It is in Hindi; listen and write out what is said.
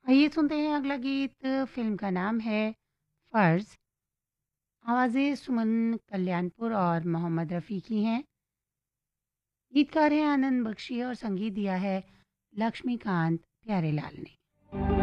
आइए सुनते हैं अगला गीत। फ़िल्म का नाम है फ़र्ज़। आवाज़ें सुमन कल्याणपुर और मोहम्मद रफ़ी की हैं। गीतकार हैं आनंद बख्शी और संगीत दिया है लक्ष्मीकांत प्यारेलाल ने।